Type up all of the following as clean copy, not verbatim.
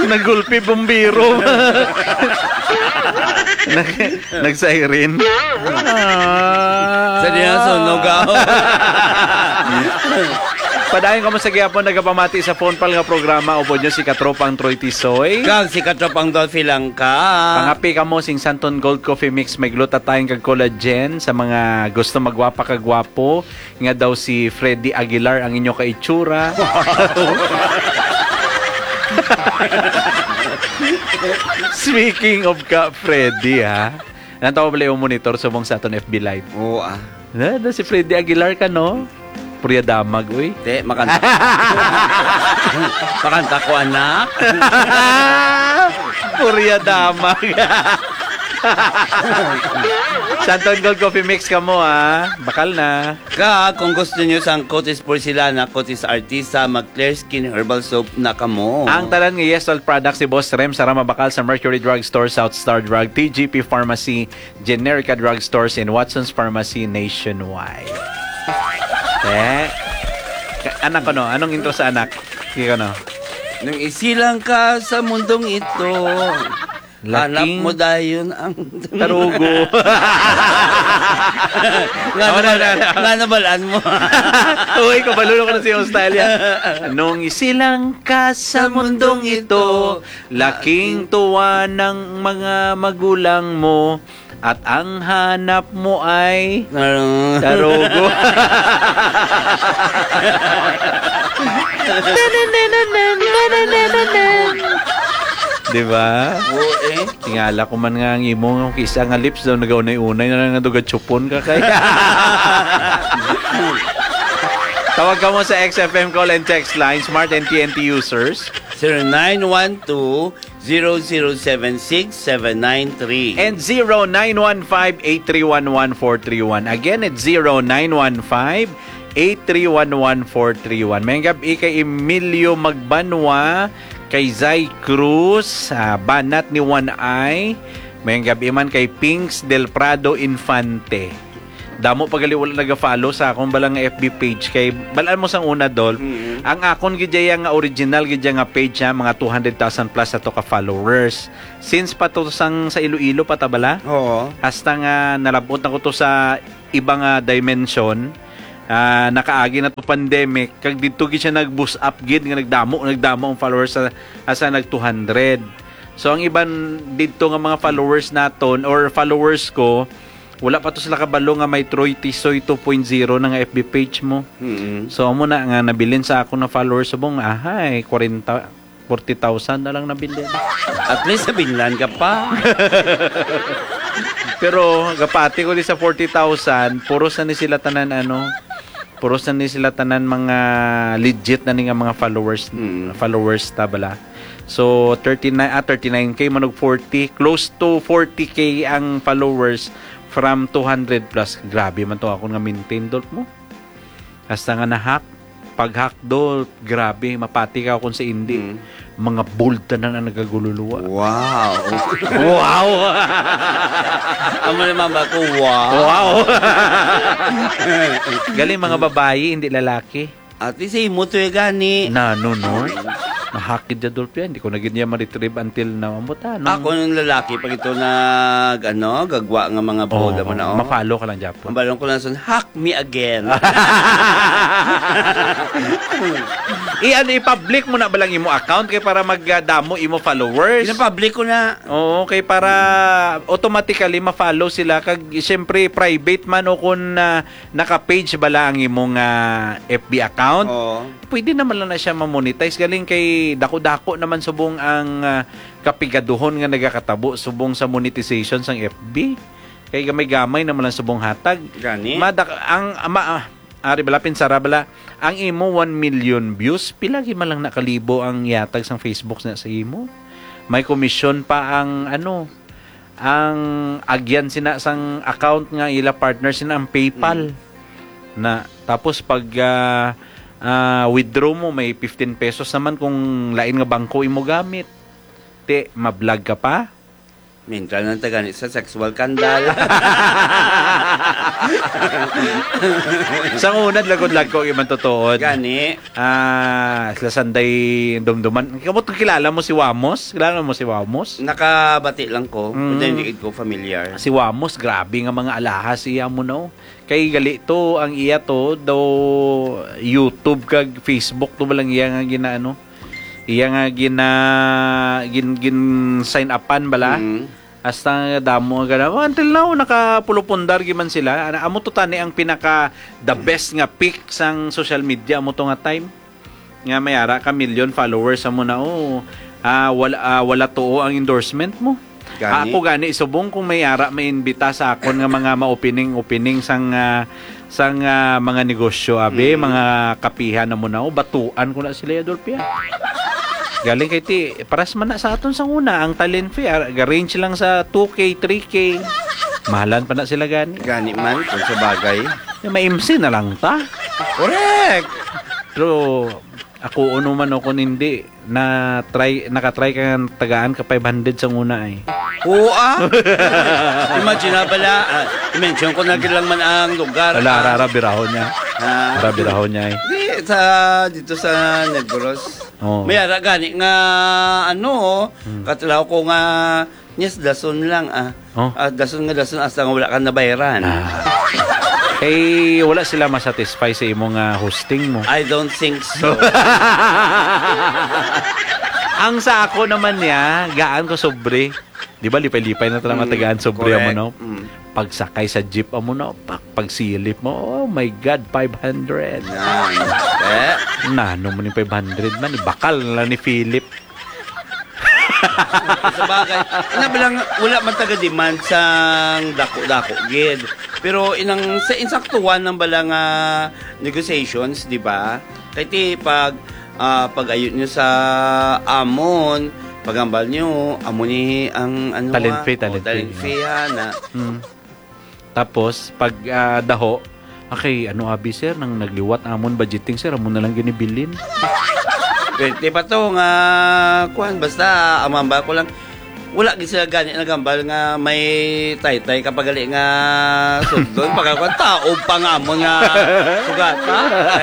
Nagulpi bumbiro. Nag-siren. Sa diyan sunog ako. Padayon kamo sa gyapon nagapamati sa phone pal nga programa upod nyo si Katropang Troy Tisoy. Kag si Katropang Dolphy lang ka. Pangapi kamo sing Santon Gold Coffee Mix may gluta tayong kag collagen sa mga gusto magwapa kag gwapo. Nga daw si Freddy Aguilar ang inyo kaitsura. Speaking of ka Freddy ha. Nantaw pala yung monitor sa mong sa aton FB Live. Oo ah. Na si Freddy Aguilar ka no? Purya damag, uy. Te, makanta. Makanta ko, anak. Purya damag. Santon Gold Coffee Mix ka mo, ha? Bakal na. Kung gusto nyo sang Cotis Porcelana, Cotis Artista, mag-Clear Skin Herbal Soap na kamo. Ang talan ng Yes All Products si Boss Rem sa Bakal sa Mercury Drug Store, South Star Drug, TGP Pharmacy, Generica Drug Stores, and Watson's Pharmacy nationwide. Anak ko no? Anong intro sa anak? Hindi ko no? Nung isilang ka sa mundong ito, hanap mo dayon ang tarugo. Nga nabalaan mo. Uy, kabalulo ko na si Australia. Nung isilang ka sa mundong ito, laking tuwa ng mga magulang mo, at ang hanap mo ay tarugo. Diba? Oo eh. Tingala ko man nga ang imong kisa nga lips daw nagaunay-unay na lang naduga chupon ka kay. Tawag ka mo sa XFM call and text line, Smart and TNT users. 0912-0076-793 and 0915-831-1431. Again, it's 0915-831-1431. May gabi kay Emilio Magbanwa, kay Zay Cruz, banat ni One Eye. May gabi man kay Pinks Del Prado Infante. Damo pagali wala naga-follow sa akong balang FB page kay balaan mo sang una dol. Ang akon gidya nga original gidya nga page ha, mga 200,000 plus ato ka followers. Since pa to sang sa Iloilo patabala. Oo. Hasta nga nalabot na ko to sa ibang dimension. Nakaagi na to pandemic kag didto gid siya nag-boost up gid nga nagdamo ang followers sa asa nag 200. So ang iban didto nga mga followers naton or followers ko wala pa to sila kabalo nga may Troy Tisoy 2.0 na nga FB page mo. So amo na nga nabilin sa ako na followers subong 40,000 na lang nabilin. At least sabinlan ka pa. Pero gapati ko di sa 40,000, puros na ni sila tanan puros na ni sila tanan mga legit na ni nga mga followers tabala. So 39k manog 40, close to 40k ang followers from 200 plus. Grabe man to ako nga maintain dol mo. Hasta nga na-hack. Pag-hack dol, grabe. Mapati ka kung sa hindi. Mga bold na nagagululuwa. Wow. Wow! Amo naman ba ko, wow. Wow! Galing mga babae, hindi lalaki. At least mo to gani. No. Mahakid na Dolphy, hindi ko na ganyan ma-retrieve until now. Ako ng lalaki, pag ito gagwa nga mga boda mo na. Ma-follow ka lang, Japon. Ang balong ko lang son, hack me again. I-public mo na ba lang imo account kay para magdamo imo followers? Ina-public ko na. Oo, kay para automatically ma-follow sila. Kag siyempre, private man o kung naka-page bala ang imong FB account. Oo. Pwede naman lang na siya ma-monetize. Galing kay dako-dako naman subong ang kapigaduhon nga nagakatabo subong sa monetization sang FB. Kay gamay-gamay naman lang subong hatag. Gani? Ang imo 1 million views, pilagi man lang nakalibo ang yatag sang Facebook na sa imo. May commission pa ang ang agyan sina sang account nga ila partner sina ang PayPal. Na tapos pag withdraw mo may 15 pesos naman kung lain nga bangko imo gamit. Te, ma-vlog ka pa? Mintra ng tagani sa sexual kandal. Sa unad, lagod-lag ko iman totoo. Gani. Sila sanday dumduman. Kamot kilala mo si Wamos? Kilala mo si Wamos? Nakabati lang ko. Pero hindi ko familiar. Si Wamos, grabe nga mga alahas iya mo no. Kay gali to, ang iya to, daw YouTube kag Facebook to balang iya nga ginaano. Iya nga gin sign upan bala. Hasta damo nga until now nakapulupundar giman sila. Amo to tani ang pinaka the best nga peak sang social media amo to nga time. Nga mayara ka million followers amo na wala to ang endorsement mo. Gani. Ako gani subong kung may ara may imbita sa akon nga mga ma-opening sang mga negosyo mga kapihan na mo na batuan ko na sila Adolpia. Galing kay ti paras man na sa aton sang una ang talent fee range lang sa 2K 3K. Mahalan pa na sila gani. Gani man kung sa bagay. May MC na lang ta. Correct. Pero ako uno man ako hindi nakatry ka tagaan ka 500 sa una ay. Oo Imagine na pala. I-mention ko na lang man ang lugar. Wala rarabiraho niya. Rarabiraho niya ay. Dito sa Negros. Oh. May ara gani nga katlaw ko nga dason lang dason hasta nga wala ka nabayaran. Wala sila masatisfy sa imong hosting mo. I don't think so. Ang sa ako naman niya, gaan ko sobre. Di ba lipay-lipay na talaga matagaan sobre mo no? Pagsakay sa jeep mo no, pagsilip mo, oh my God, 500. Nano mo ni 500 man, bakal na ni Philip. Sa bagay, lang wala man taga demand sang dako-dako gid. Pero sa insaktuhan ng balang negotiations, di ba? Kaya pag ayun nyo sa amon, pagambal nyo, amo ni ang talent fee na. Tapos pag daho, okay, abi sir nang nagliwat amon budgeting sir, amo na lang ginibilin. Pwede pa to nga kuan basta amamba ko lang wala gid sila gani nagambal nga may taytay kapag gali nga sudlon pagkakuan taob pa nga mo nga sugata.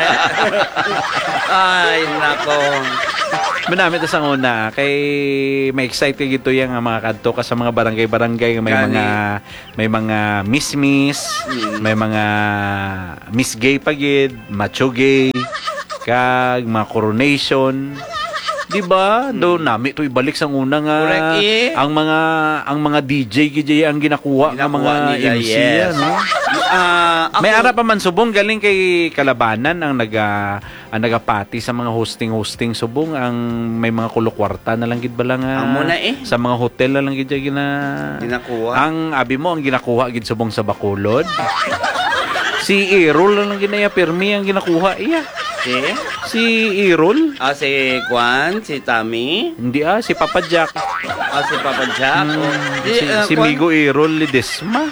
Ay nako. Manami to sa una kay may excite kay gito yang mga kadto ka sa mga barangay may mga miss may mga miss gay pagid, macho gay kag mga coronation. Di ba? Do nami to ibalik sa una nga ang mga DJ ang ginakuha ng mga MC no. May ara pa man subong galing kay Kalabanan ang nagapati sa mga hosting subong ang may mga kulokwarta na lang gid bala nga sa mga hotel na lang gid ginakuha. Ang abi mo ang ginakuha gid subong sa Bacolod. Si Errol lang ginaya permi ang ginakuha iya. Si Errol? Si Juan, si Tommy? Hindi si Papa Jack. Si Papa Jack. Si Migo Errol Ledesma.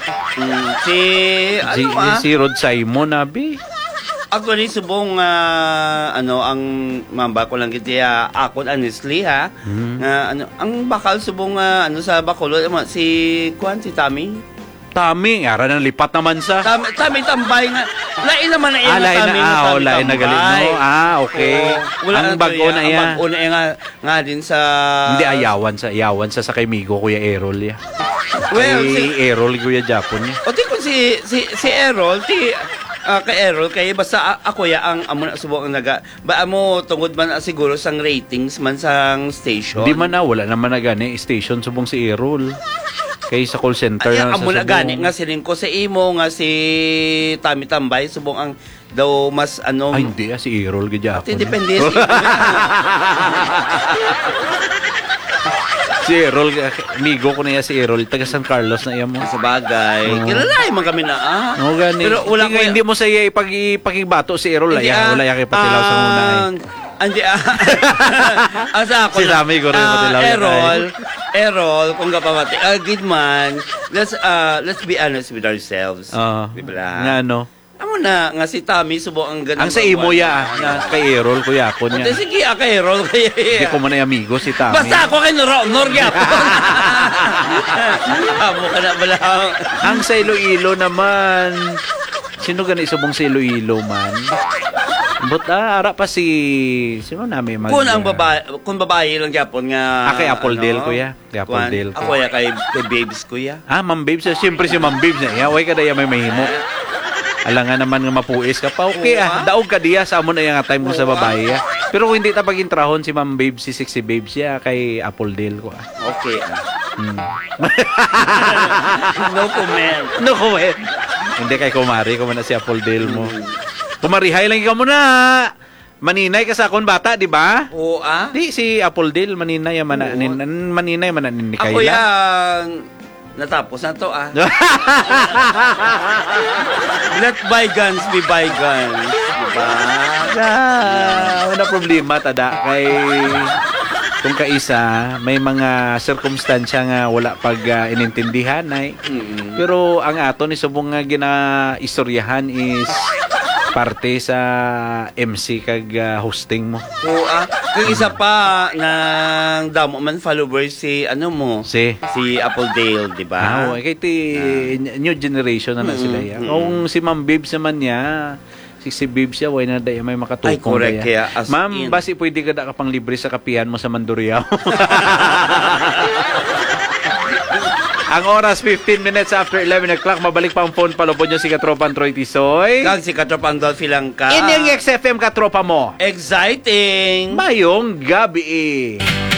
Si Rod Simon abi. Actually subong ang mamba ko lang kitiya akon honestly ang bakal subong sa Bacolod si Juan, si Tommy. Tami, ara nang lipat naman sa. Tami tambay nga. Lain naman na iya lain na galit no. Okay. Ang bago na iya. Ang bago na nga din sa hindi ayawan sa kay Migo Kuya Errol ya. Well, si Errol Kuya Japon ya. O di kung si Errol kay Errol kay basta ako ang amo na subok ang ba mo tungod man siguro sang ratings man sang station. Di man wala naman na gani station subong si Errol. Kay sa call center na sa amo na gani nga siling ko sa imo nga si Tami Tambay subong ang daw mas Ay hindi si Errol gid depende si Errol migo ko na si Errol taga San Carlos na iya mo sa bagay kilala man kami na gani. Pero wala hindi mo sa iya ipagibato si Errol wala kay patilaw sa una andi asa ako si Sammy ko rin patilaw Errol kung kapamati good man let's be honest with ourselves diba nga Amo na nga si Tommy subo ang ganun. Ang sa imo ya, na kay Errol kuya ko Ate, niya. sige, kay Errol. Hindi ko man ay amigo si Tami. Basta ako kay Norgyapon. Amo ka na bala. Ang sa Iloilo naman, sino gani subong sa Iloilo man? But ara pa sino namin mag... Kung babae lang Japon nga... Kay Apple kuya. Kay Apple Ako ya kay Babes kuya. Ma'am Babes. Siyempre si Ma'am Babes na. Way ka daya may mahimo. Alangan naman nga mapuis ka pa. Okay daog ka diya sa amon na yung time mo sa babae. Pero kung hindi ta pagintrahon si Ma'am Babes, si Sexy Babes ya kay Apple ko. Okay. No comment. No comment. Hindi kay kumari ko man na si Apple mo. Kumarihay lang ikaw muna. Maninay ka sa akong bata, di ba? Oo, Di, si Apple maninay maninay mananin ni Kayla. Ako yan. Natapos na to, Let bygones be bygones. Diba? Wala problema, tada. Kay kung kaisa, may mga sirkumstansya nga wala pag inintindihan, ay. Pero ang ato ni subong nga ginaistoryahan is parte sa MC kag hosting mo. Oo, kung isa pa ng damo man followers si si Appledale, di ba? Kay new generation na sila yan. Kung si Ma'am Babes naman niya, si Babes siya, why na dahil may makatukong. Ay, correct. Kaya, Ma'am, basi pwede ka da kapang libre sa kapihan mo sa Mandurriao. Ang oras, 15 minutes after 11 o'clock. Mabalik pa ang phone. Palupon nyo si Katropan Troy Tisoy. Kag si Katropang Dolphy lang ka. Ining XFM Katropa mo. Exciting! Mayong gabi.